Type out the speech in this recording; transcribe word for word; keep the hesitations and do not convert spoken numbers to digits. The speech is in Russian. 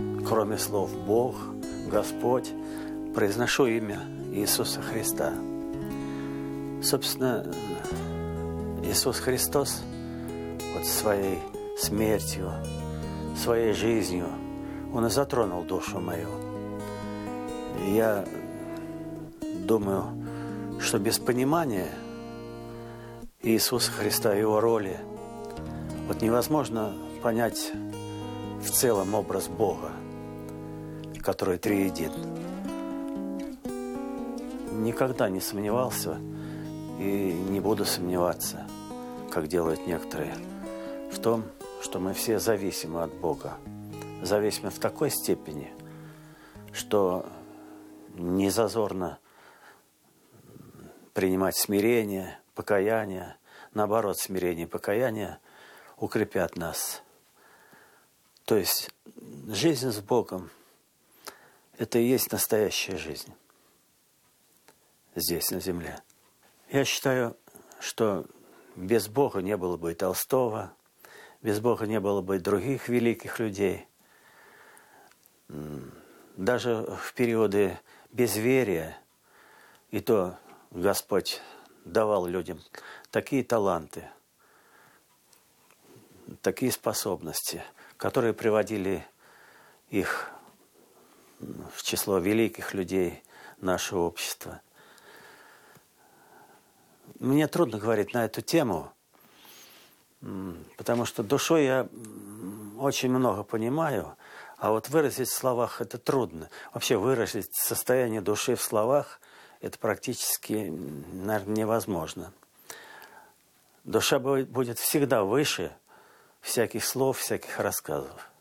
кроме слов «Бог», «Господь», произношу имя Иисуса Христа. Собственно, Иисус Христос вот своей смертью, своей жизнью, Он и затронул душу мою. Я думаю, что без понимания Иисуса Христа, Его роли, вот невозможно понять в целом образ Бога, который триедин. Никогда не сомневался и не буду сомневаться, как делают некоторые, в том, что мы все зависимы от Бога. Зависимы в такой степени, что не зазорно принимать смирение, покаяние. Наоборот, смирение и покаяние укрепят нас. То есть жизнь с Богом – это и есть настоящая жизнь здесь, на земле. Я считаю, что без Бога не было бы и Толстого, без Бога не было бы и других великих людей. Даже в периоды безверия, и то Господь давал людям такие таланты, такие способности, которые приводили их в число великих людей нашего общества. Мне трудно говорить на эту тему, потому что душой я очень много понимаю, а вот выразить в словах это трудно. Вообще выразить состояние души в словах это практически, наверное, невозможно. Душа будет всегда выше всяких слов, всяких рассказов.